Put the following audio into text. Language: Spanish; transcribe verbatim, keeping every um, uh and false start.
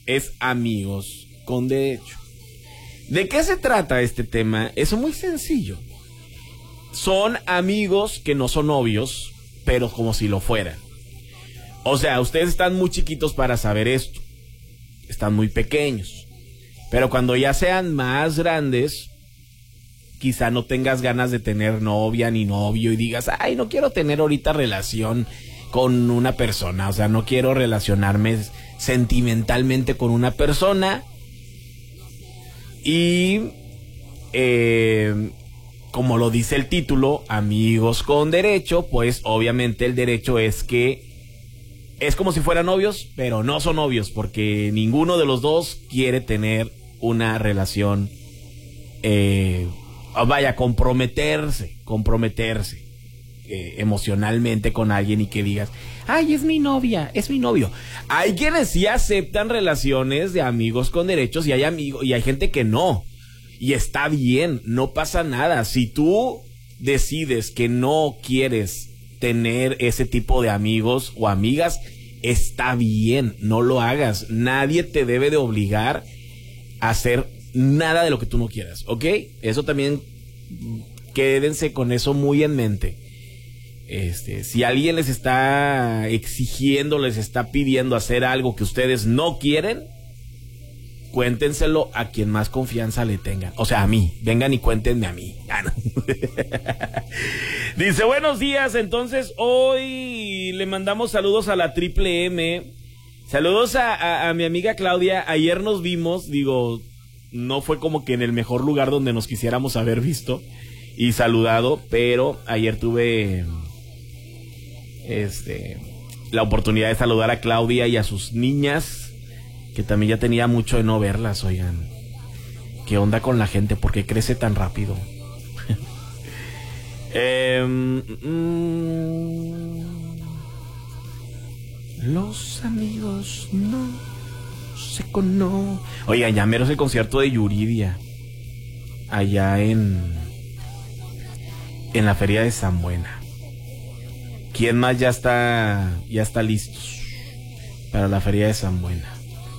es amigos con derecho. ¿De qué se trata este tema? Es muy sencillo. Son amigos que no son novios, pero como si lo fueran. O sea, ustedes están muy chiquitos para saber esto. Están muy pequeños. Pero cuando ya sean más grandes, quizá no tengas ganas de tener novia ni novio y digas, ay, no quiero tener ahorita relación con una persona. O sea, no quiero relacionarme sentimentalmente con una persona. Y eh, como lo dice el título, amigos con derecho, pues obviamente el derecho es que es como si fueran novios, pero no son novios, porque ninguno de los dos quiere tener una relación, eh, vaya, comprometerse, comprometerse eh, emocionalmente con alguien y que digas, ay, es mi novia, es mi novio. Hay quienes sí aceptan relaciones de amigos con derechos y hay amigos y hay gente que no. Y está bien, no pasa nada. Si tú decides que no quieres tener ese tipo de amigos o amigas, está bien, no lo hagas. Nadie te debe de obligar a hacer nada de lo que tú no quieras, ¿ok? Eso también, quédense con eso muy en mente. Este, si alguien les está exigiendo, les está pidiendo hacer algo que ustedes no quieren, cuéntenselo a quien más confianza le tengan. O sea, a mí. Vengan y cuéntenme a mí. Ah, no. Dice, buenos días. Entonces, hoy le mandamos saludos a la Triple M. Saludos a, a, a mi amiga Claudia. Ayer nos vimos. Digo, no fue como que en el mejor lugar donde nos quisiéramos haber visto y saludado, pero ayer tuve este la oportunidad de saludar a Claudia y a sus niñas, que también ya tenía mucho de no verlas. Oigan, ¿qué onda con la gente? ¿Por qué crece tan rápido? eh, mm, los amigos no se conocen. Oigan, ya mero es el concierto de Yuridia, allá en en la feria de San Buena. ¿Quién más ya está ya está listo para la feria de San Buena?